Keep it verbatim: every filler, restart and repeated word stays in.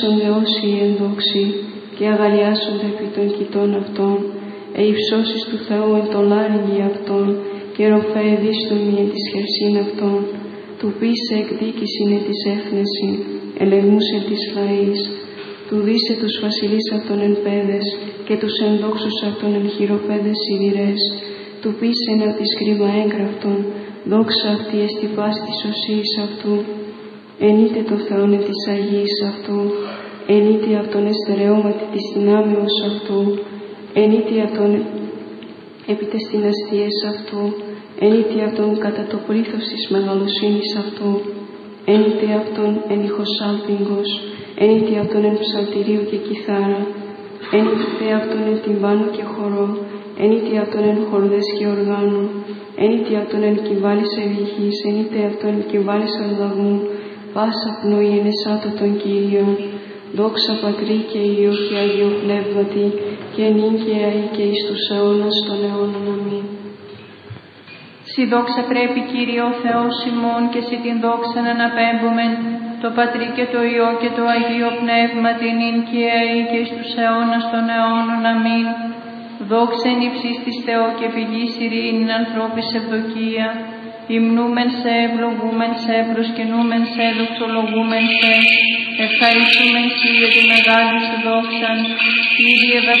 Υψώσονται όσοι ενδόξοι και αγαλιάσονται επί των κοιτών αυτών, ε υψώσεις του Θεού εν το λάρυγγι αυτών, και ροφέ εδίστομοι εν της χερσίν αυτών, του πείσε εκδίκησιν εν της έθνεσιν, ελεγμούς εν της λαής, του δίσε τους βασιλείς αυτών εν πέδες, και τους ενδόξους αυτών εν χειροπέδες σιδηρές, του πείσε εν από τη σκρίβα έγγραφτον, δόξα αυτή εστι πάση της οσίης αυτού, ενείτε το Θεόν εν της Αγίας αυτού, ενείτε αυτόν εστερεώματι της δυνάμεως αυτού, ενείτε αυτόν επί τες δυναστείες αυτού, ενείτε αυτόν κατά το πλήθος της μεγαλοσύνης αυτού, ενείτε αυτόν εν ηχοσάλπιγγος, ενείτε αυτόν εν ψαλτηρίου και κιθάρα, ενείτε αυτόν εν τυμπάνου και χορό, ενείτε αυτόν εν χορδές και οργάνου, ενείτε αυτόν εν κυβάλης ευηχής, ενείτε αυτόν εν κυβάλης αλλαγού, πάσα πνοή εν εσάτω των Κύριων, δόξα Πατρί και Υιό και Αγίου Πνεύματι, και νυν και αεί και εις τους αιώνας των αιώνων. Αμήν. Συ δόξα πρέπει, Κύριε ο Θεός ημών, και συ την δόξα να αναπέμπομεν, το Πατρί και το Υιό και το Αγίο Πνεύματι, νυν και αεί και εις τους αιώνας των αιώνων. Αμήν. Δόξα εν υψής της Θεό και πηγής ειρήνην ανθρώπης ευδοκία, υμνούμεν σε, ευλογούμεν σε, προσκυνούμεν σε, δοξολογούμεν σε, ευχαριστούμεν Σοι για τη μεγάλη Σου δόξαν, Κύριε